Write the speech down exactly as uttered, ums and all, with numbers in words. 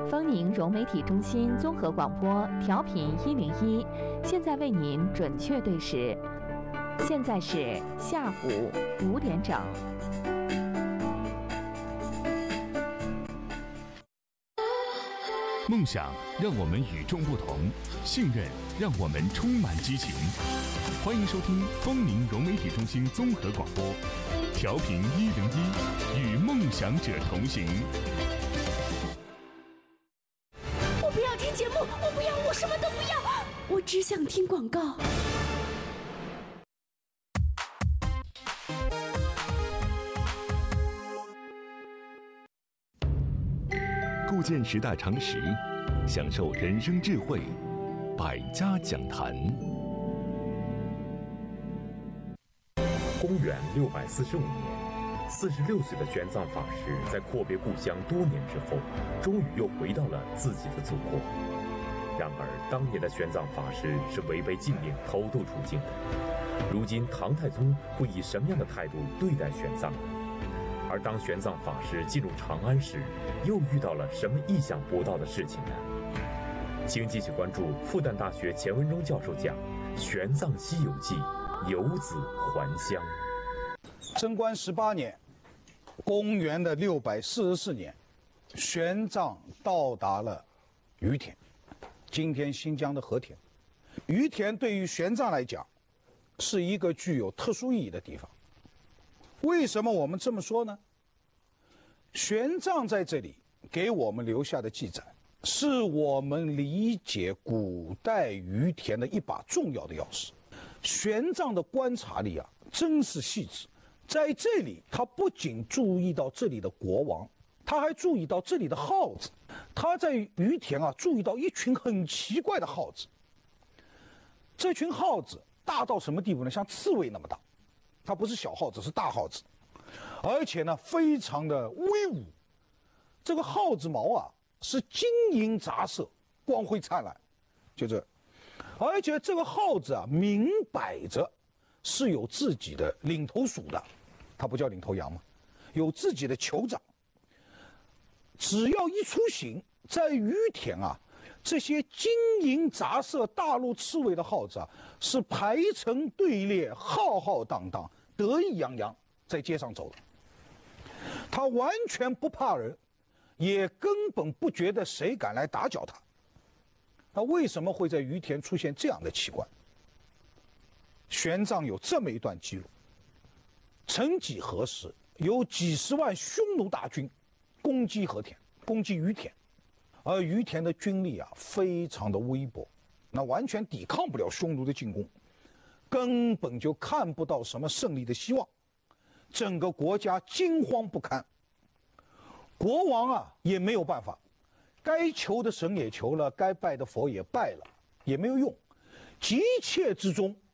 丰宁融媒体中心综合广播调频一零一，现在为您准确对时，现在是下午五点整。 梦想让我们与众不同，信任让我们充满激情。欢迎收听丰宁融媒体中心综合广播，调频一零一，与梦想者同行。 我不要听节目，我不要，我什么都不要，我只想听广告。 构建时代常识，享受人生智慧，百家讲坛。 公元六百四十五年，四十六岁的玄奘法师在阔别故乡多年之后，终于又回到了自己的祖国。然而，当年的玄奘法师是违背禁令偷渡出境的。如今，唐太宗会以什么样的态度对待玄奘呢？而当玄奘法师进入长安时，又遇到了什么意想不到的事情呢？请继续关注复旦大学钱文忠教授讲《玄奘西游记》，游子还乡。 贞观十八年，公元的六百四十四年，玄奘到达了于田，今天新疆的和田。于田对于玄奘来讲，是一个具有特殊意义的地方。为什么我们这么说呢？玄奘在这里给我们留下的记载，是我们理解古代于田的一把重要的钥匙。玄奘的观察力啊，真是细致。在这里，他不仅注意到这里的国王，他还注意到这里的耗子。他在于田啊，注意到一群很奇怪的耗子。这群耗子大到什么地步呢？像刺猬那么大。它不是小耗子，是大耗子，而且呢，非常的威武。这个耗子毛啊，是金银杂色，光辉灿烂，就这。而且这个耗子啊，明摆着是有自己的领头鼠的，它不叫领头羊吗？有自己的酋长。只要一出行，在于田啊，这些金银杂色、大陆刺猬的耗子啊，是排成队列，浩浩荡荡。得意洋洋在街上走了，他完全不怕人，也根本不觉得谁敢来打搅他。那为什么会在于田出现这样的奇观？玄奘有这么一段记录：曾几何时，有几十万匈奴大军攻击和田，攻击于田，而于田的军力啊非常的微薄，那完全抵抗不了匈奴的进攻。根本就看不到什么胜利的希望，整个国家惊慌不堪。国王啊也没有办法，该求的神也求了，该拜的佛也拜了，也没有用。急切之中